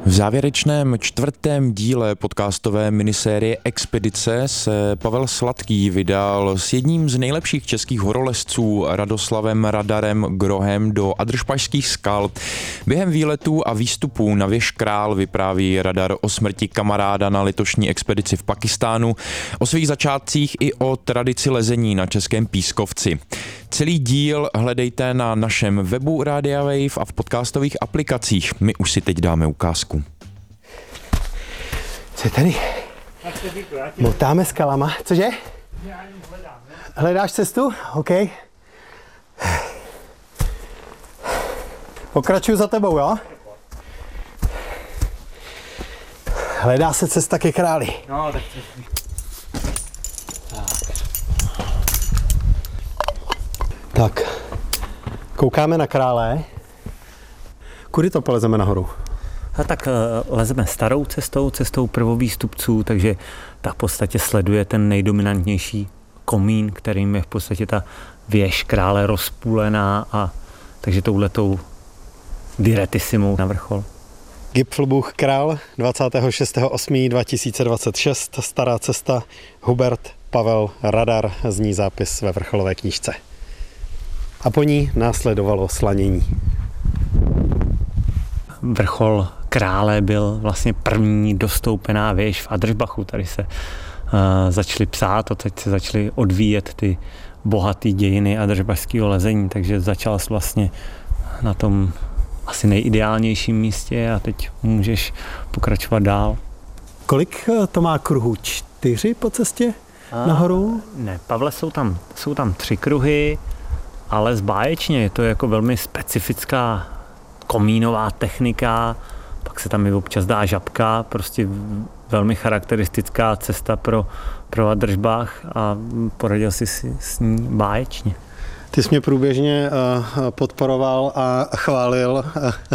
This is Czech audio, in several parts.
V závěrečném 4. díle podcastové minisérie Expedice se Pavel Sladký vydal s jedním z nejlepších českých horolezců Radoslavem Radarem Grohem do Adršpašských skal. Během výletů a výstupů na věž Král vypráví Radar o smrti kamaráda na letošní expedici v Pakistánu, o svých začátcích i o tradici lezení na Českém Pískovci. Celý díl hledejte na našem webu Rádia Wave a v podcastových aplikacích. My už si teď dáme ukázku. Co je tady? Motáme skalama. Cože? Hledáš cestu? OK. Pokračuju za tebou, jo? Hledá se cesta ke Králi. No, tak Tak, koukáme na Krále. Kudy to polezeme nahoru? a tak lezeme starou cestou prvovýstupců, takže ta v podstatě sleduje ten nejdominantnější komín, kterým je v podstatě ta věž Krále rozpůlená, a takže touhletou diretissimou na vrchol. Gipfelbuch Král 26.8.2026, stará cesta, Hubert Pavel Radar, zní zápis ve vrcholové knížce. A po ní následovalo slanění. Vrchol Krále byl vlastně první dostoupená věž v Adršbachu. Tady se začaly psát a teď se začaly odvíjet ty bohaté dějiny adršbašského lezení, takže začal vlastně na tom asi nejideálnějším místě a teď můžeš pokračovat dál. Kolik to má kruhů? 4 po cestě nahoru? Ne, Pavle, jsou tam 3 kruhy, ale zbáječně je to jako velmi specifická komínová technika, pak se tam i občas dá žabka, prostě velmi charakteristická cesta pro Adršbach a poradil si s ní báječně. Ty jsi mě průběžně podporoval a chválil,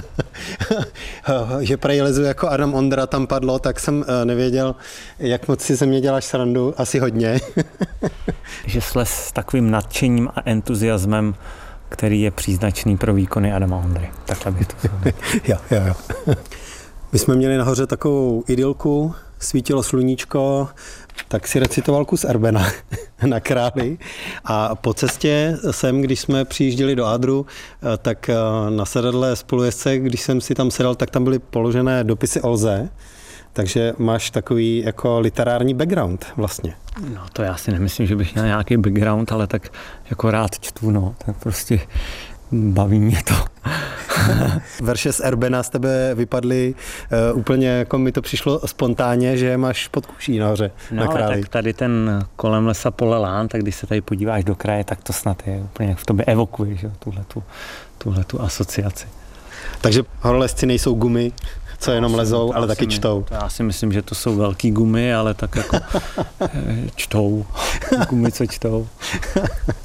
že prej lezu jako Adam Ondra tam padlo, tak jsem nevěděl, jak moc si ze mě děláš srandu, asi hodně. Že slez s takovým nadšením a entuziasmem, který je příznačný pro výkony Adama Ondry. Takhle bych to shodl. Jo. My jsme měli nahoře takovou idylku, svítilo sluníčko, tak si recitoval kus Erbena na Králi a po cestě sem, když jsme přijížděli do Adru, tak na sedadle spolujezdce, když jsem si tam sedal, tak tam byly položené dopisy Olze, takže máš takový jako literární background vlastně. No to já si nemyslím, že bych měl nějaký background, ale tak jako rád čtu, no, tak prostě baví mě to. Verše z Erbena z tebe vypadly úplně, jako mi to přišlo spontánně, že máš pod kůží nahoře na Králi. Ale tak tady ten kolem lesa pole lán, tak když se tady podíváš do kraje, tak to snad je úplně, v tobě evokuje, že? Tuhletu asociaci. Takže horolezci nejsou gumy, co jenom lezou, ale taky čtou. Já si myslím, že to jsou velký gumy, ale tak jako čtou. Gumy, co čtou.